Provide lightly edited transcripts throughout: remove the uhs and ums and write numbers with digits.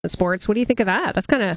sports. What do you think of that? That's kind of...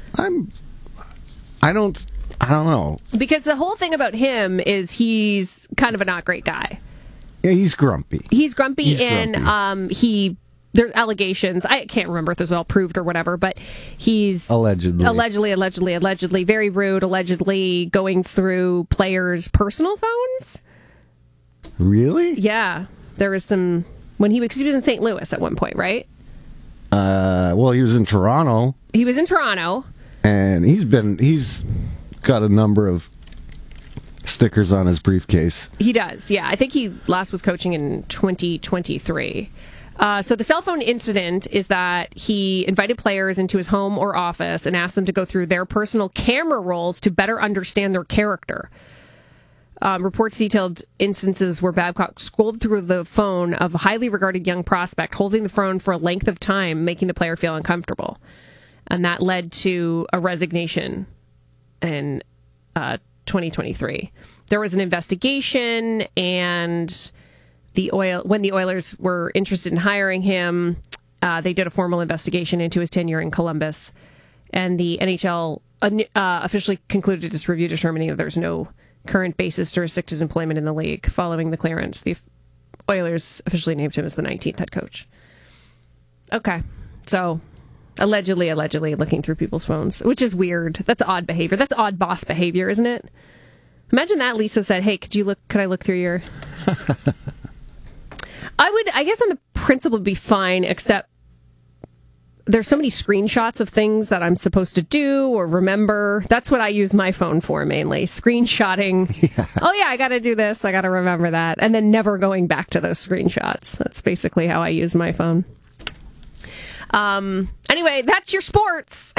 I don't know. Because the whole thing about him is he's kind of a not great guy. Yeah, he's grumpy. He's grumpy. There's allegations. I can't remember if this was all proved or whatever, but he's allegedly very rude, allegedly going through players' personal phones. Really? Yeah. There was some... He was in St. Louis at one point, right? Well, he was in Toronto. He was in Toronto. And he's got a number of stickers on his briefcase. He does, yeah. I think he last was coaching in 2023. So the cell phone incident is that he invited players into his home or office and asked them to go through their personal camera rolls to better understand their character. Reports detailed instances where Babcock scrolled through the phone of a highly regarded young prospect, holding the phone for a length of time, making the player feel uncomfortable. And that led to a resignation in 2023. There was an investigation, and when the Oilers were interested in hiring him, they did a formal investigation into his tenure in Columbus, and the NHL officially concluded its review, determining that there's no current basis to restrict his employment in the league. Following the clearance, the Oilers officially named him as the 19th head coach. Okay, so allegedly looking through people's phones, which is weird. That's odd behavior. That's odd boss behavior, isn't it? Imagine that Lisa said, "Hey, could I look through your..." I guess on the principle would be fine, except there's so many screenshots of things that I'm supposed to do or remember. That's what I use my phone for mainly. Screenshotting. Yeah. Oh yeah, I got to do this. I got to remember that. And then never going back to those screenshots. That's basically how I use my phone. Anyway, that's your sports.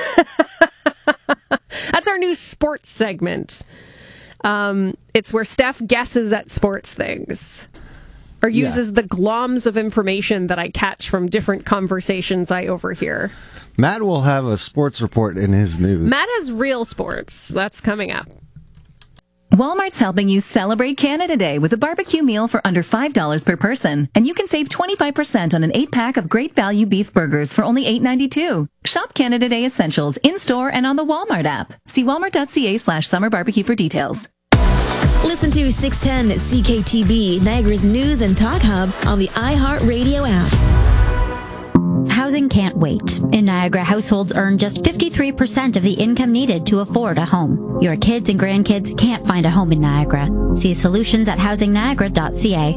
That's our new sports segment. It's where Steph guesses at sports things. Or uses the gloms of information that I catch from different conversations I overhear. Matt will have a sports report in his news. Matt has real sports. That's coming up. Walmart's helping you celebrate Canada Day with a barbecue meal for under $5 per person. And you can save 25% on an 8-pack of great value beef burgers for only $8.92. Shop Canada Day essentials in-store and on the Walmart app. See walmart.ca/summer barbecue for details. Listen to 610 CKTB, Niagara's news and talk hub on the iHeartRadio app. Housing can't wait. In Niagara, households earn just 53% of the income needed to afford a home. Your kids and grandkids can't find a home in Niagara. See solutions at housingniagara.ca.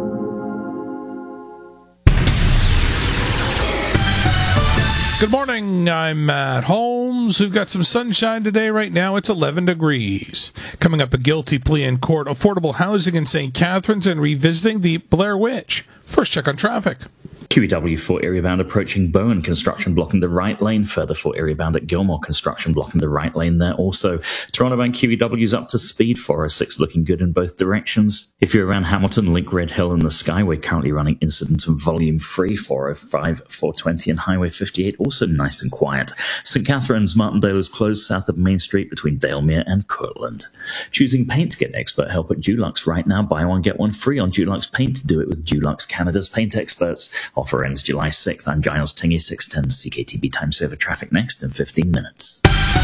Good morning, I'm Matt Holmes. We've got some sunshine today. Right now it's 11 degrees. Coming up, a guilty plea in court, affordable housing in St. Catharines, and revisiting the Blair Witch. First check on traffic. QEW for area bound approaching Bowen, construction blocking the right lane. Further for area bound at Gilmore, construction blocking the right lane there. Also, Toronto bound QEW's up to speed. 406 looking good in both directions. If you're around Hamilton, Link Red Hill and the Skyway currently running incident and volume free. 405, 420 and Highway 58 also nice and quiet. St. Catharines, Martindale is closed south of Main Street between Dalemere and Kirtland. Choosing paint? Get expert help at Dulux right now. Buy one, get one free on Dulux Paint. Do it with Dulux, Canada's paint experts. Offer ends July 6th. I'm Giles Tingy, 610 CKTB time saver traffic next in 15 minutes.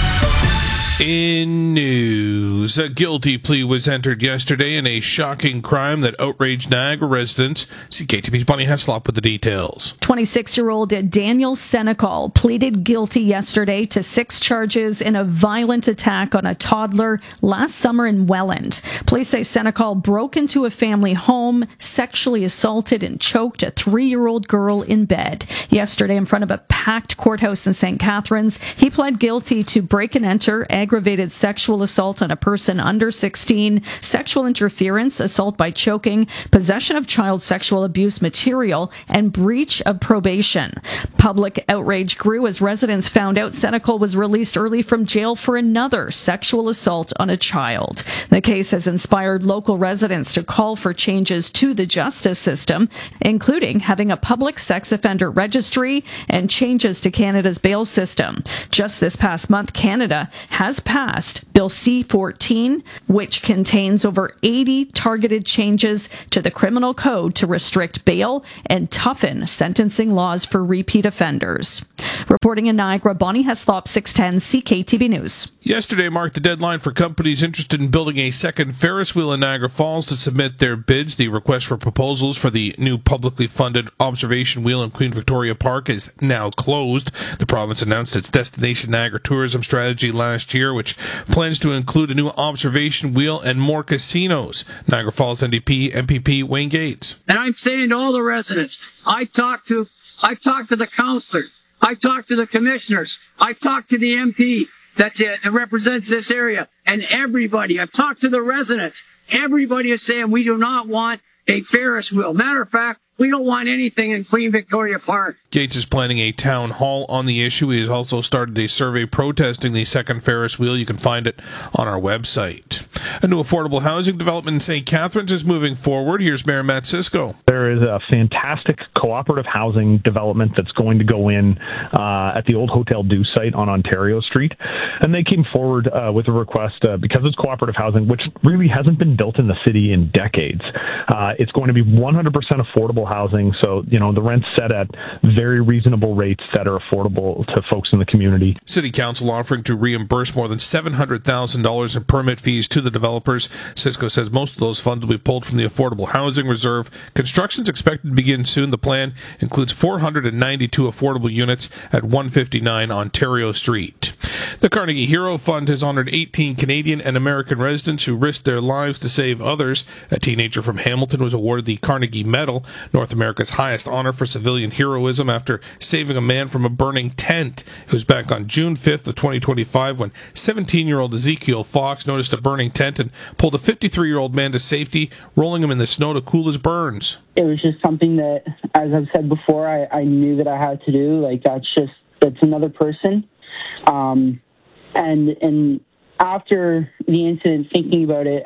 In news, a guilty plea was entered yesterday in a shocking crime that outraged Niagara residents. CKTB's Bonnie Heslop with the details. 26-year-old Daniel Senecal pleaded guilty yesterday to 6 charges in a violent attack on a toddler last summer in Welland. Police say Senecal broke into a family home, sexually assaulted and choked a 3-year-old girl in bed. Yesterday, in front of a packed courthouse in St. Catharines, he pled guilty to break and enter, aggravated sexual assault on a person under 16, sexual interference, assault by choking, possession of child sexual abuse material, and breach of probation. Public outrage grew as residents found out Senecal was released early from jail for another sexual assault on a child. The case has inspired local residents to call for changes to the justice system, including having a public sex offender registry and changes to Canada's bail system. Just this past month, Canada has has passed Bill C-14, which contains over 80 targeted changes to the criminal code to restrict bail and toughen sentencing laws for repeat offenders. Reporting in Niagara, Bonnie Heslop, 610 CKTB News. Yesterday marked the deadline for companies interested in building a second Ferris wheel in Niagara Falls to submit their bids. The request for proposals for the new publicly funded observation wheel in Queen Victoria Park is now closed. The province announced its Destination Niagara tourism strategy last year, which plans to include a new observation wheel and more casinos. Niagara Falls NDP MPP Wayne Gates. And I'm saying to all the residents, I've talked to the councillors, I've talked to the commissioners, I've talked to the MP that represents this area, and everybody, I've talked to the residents. Everybody is saying we do not want a Ferris wheel. Matter of fact, we don't want anything in Queen Victoria Park. Gates is planning a town hall on the issue. He has also started a survey protesting the second Ferris wheel. You can find it on our website. A new affordable housing development in St. Catharines is moving forward. Here's Mayor Matt Cisco. There is a fantastic cooperative housing development that's going to go in at the old Hotel Dieu site on Ontario Street. And they came forward with a request because it's cooperative housing, which really hasn't been built in the city in decades. It's going to be 100% affordable housing. So, the rent's set at very reasonable rates that are affordable to folks in the community. City Council offering to reimburse more than $700,000 in permit fees to the developers. Cisco says most of those funds will be pulled from the Affordable Housing Reserve. Construction is expected to begin soon. The plan includes 492 affordable units at 159 Ontario Street. The Carnegie Hero Fund has honored 18 Canadian and American residents who risked their lives to save others. A teenager from Hamilton was awarded the Carnegie Medal, North America's highest honor for civilian heroism, after saving a man from a burning tent. It was back on June 5th of 2025 when 17-year-old Ezekiel Fox noticed a burning tent and pulled a 53-year-old man to safety, rolling him in the snow to cool his burns. It was just something that, as I've said before, I knew that I had to do. That's another person. And after the incident, thinking about it,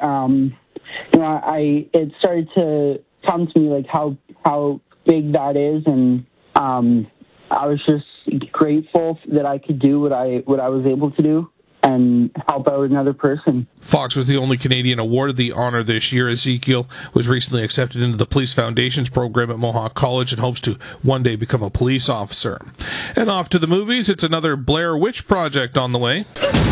it started to come to me how big that is, and I was just grateful that I could do what I was able to do and help out another person. Fox was the only Canadian awarded the honor this year. Ezekiel was recently accepted into the Police Foundations program at Mohawk College and hopes to one day become a police officer. And off to the movies, it's another Blair Witch Project on the way.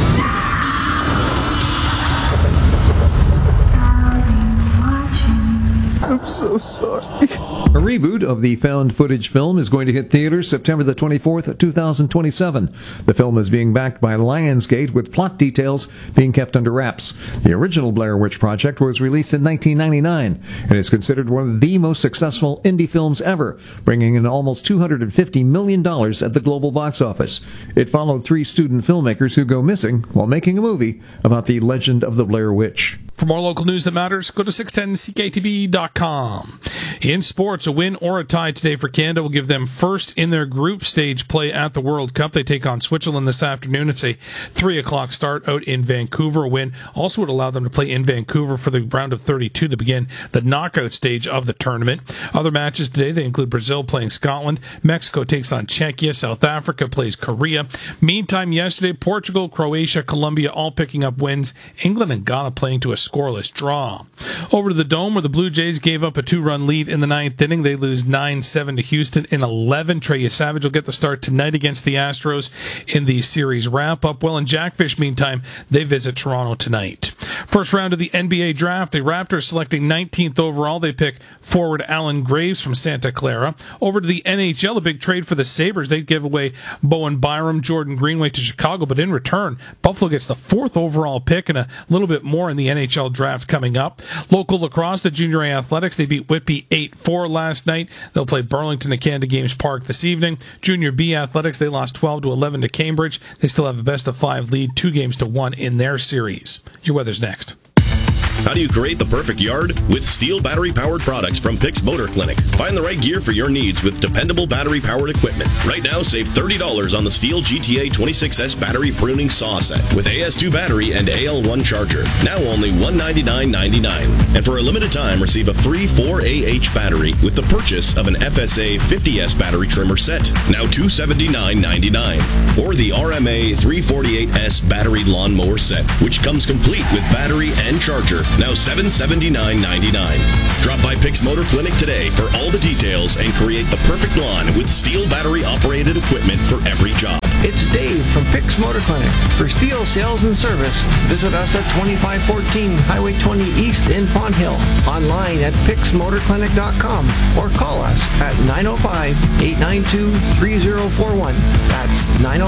I'm so sorry. A reboot of the found footage film is going to hit theaters September the 24th, 2027. The film is being backed by Lionsgate, with plot details being kept under wraps. The original Blair Witch Project was released in 1999 and is considered one of the most successful indie films ever, bringing in almost $250 million at the global box office. It followed 3 student filmmakers who go missing while making a movie about the legend of the Blair Witch. For more local news that matters, go to 610ckTB.com. In sports, a win or a tie today for Canada will give them first in their group stage play at the World Cup. They take on Switzerland this afternoon. It's a 3 o'clock start out in Vancouver. A win also would allow them to play in Vancouver for the round of 32 to begin the knockout stage of the tournament. Other matches today, they include Brazil playing Scotland. Mexico takes on Czechia. South Africa plays Korea. Meantime, yesterday, Portugal, Croatia, Colombia all picking up wins. England and Ghana playing to a scoreless draw. Over to the Dome, where the Blue Jays gave up a 2-run lead in the 9th inning. They lose 9-7 to Houston in 11. Trey Savage will get the start tonight against the Astros in the series wrap-up. Well, in Jackfish, meantime, they visit Toronto tonight. First round of the NBA draft, the Raptors selecting 19th overall. They pick forward Alan Graves from Santa Clara. Over to the NHL, a big trade for the Sabres. They give away Bowen Byram, Jordan Greenway to Chicago, but in return, Buffalo gets the 4th overall pick and a little bit more in the NHL draft coming up. Local lacrosse, the Junior A Athletics, they beat Whitby 8-4 last night. They'll play Burlington at Canada Games Park this evening. Junior B Athletics, they lost 12-11 to Cambridge. They still have a best-of-5 lead, 2-1 in their series. Your weather's next. How do you create the perfect yard? With Steel battery-powered products from Pix Motor Clinic. Find the right gear for your needs with dependable battery-powered equipment. Right now, save $30 on the Steel GTA 26S battery pruning saw set with AS2 battery and AL1 charger. Now only $199.99. And for a limited time, receive a free 4AH battery with the purchase of an FSA 50S battery trimmer set. Now $279.99. Or the RMA 348S battery lawnmower set, which comes complete with battery and charger. Now $779.99. Drop by Pix Motor Clinic today for all the details and create the perfect lawn with Steel battery-operated equipment for every job. It's Dave from Pix Motor Clinic. For Steel sales and service, visit us at 2514 Highway 20 East in Fonthill. Online at pixmotorclinic.com or call us at 905-892-3041. That's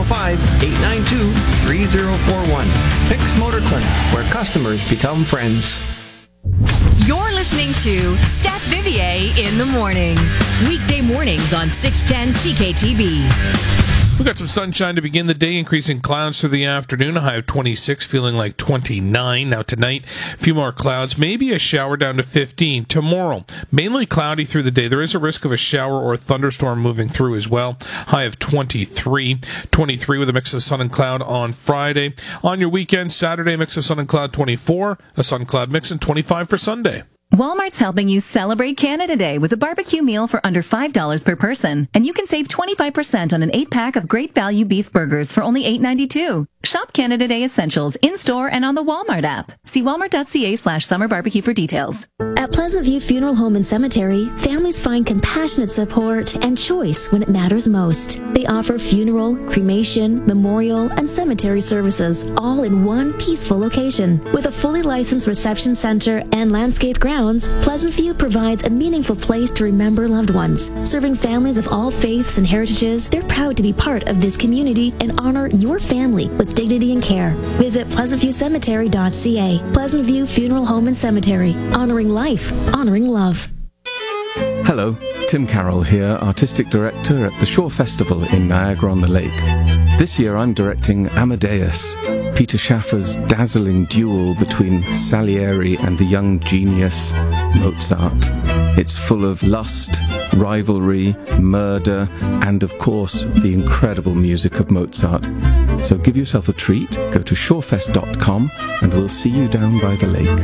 905-892-3041. Pix Motor Clinic, where customers become friends. You're listening to Steph Vivier in the morning. Weekday mornings on 610 CKTB. We've got some sunshine to begin the day, increasing clouds through the afternoon, a high of 26, feeling like 29. Now tonight, a few more clouds, maybe a shower down to 15. Tomorrow, mainly cloudy through the day. There is a risk of a shower or a thunderstorm moving through as well. High of 23. 23 with a mix of sun and cloud on Friday. On your weekend, Saturday, mix of sun and cloud, 24. A sun-cloud mix, and 25 for Sunday. Walmart's helping you celebrate Canada Day with a barbecue meal for under $5 per person. And you can save 25% on an 8-pack of great value beef burgers for only $8.92. Shop Canada Day essentials in-store and on the Walmart app. See walmart.ca/summer barbecue for details. At Pleasant View Funeral Home and Cemetery, families find compassionate support and choice when it matters most. They offer funeral, cremation, memorial, and cemetery services, all in one peaceful location. With a fully licensed reception center and landscaped grounds, Pleasant View provides a meaningful place to remember loved ones. Serving families of all faiths and heritages, they're proud to be part of this community and honor your family with dignity and care. Visit pleasantviewcemetery.ca. Pleasant View Funeral Home and Cemetery. Honoring life, honoring love. Hello, Tim Carroll here, Artistic Director at the Shore Festival in Niagara-on-the-Lake. This year I'm directing Amadeus, Peter Schaffer's dazzling duel between Salieri and the young genius Mozart. It's full of lust, rivalry, murder, and of course, the incredible music of Mozart. So give yourself a treat, go to shorefest.com, and we'll see you down by the lake.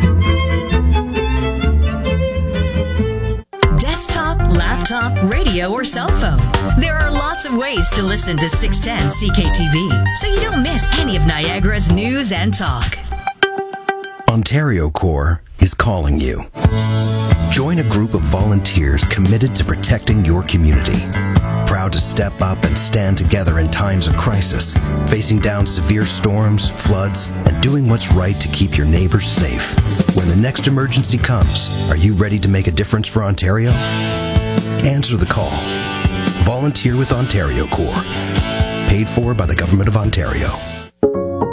Desktop, laptop, radio, or cell phone. There are lots of ways to listen to 610 CKTB, so you don't miss any of Niagara's news and talk. Ontario Corps is calling you. Join a group of volunteers committed to protecting your community. Proud to step up and stand together in times of crisis, facing down severe storms, floods, and doing what's right to keep your neighbors safe. When the next emergency comes, are you ready to make a difference for Ontario? Answer the call. Volunteer with Ontario Corps. Paid for by the Government of Ontario.